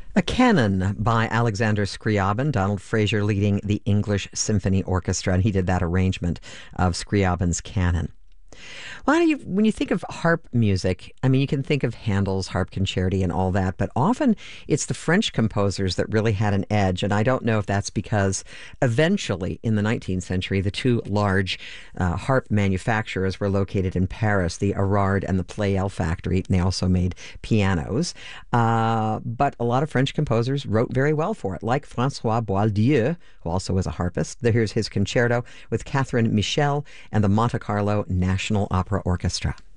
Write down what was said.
A Canon by Alexander Scriabin, Donald Fraser leading the English Symphony Orchestra, and he did that arrangement of Scriabin's Canon. When you think of harp music, I mean, you can think of Handel's Harp Concerti and all that, but often it's the French composers that really had an edge. And I don't know if that's because eventually in the 19th century, the two large harp manufacturers were located in Paris, the Erard and the Pleyel factory. And they also made pianos. But a lot of French composers wrote very well for it, like Francois Boieldieu, who also was a harpist. Here's his concerto with Catherine Michel and the Monte Carlo National Opera Orchestra.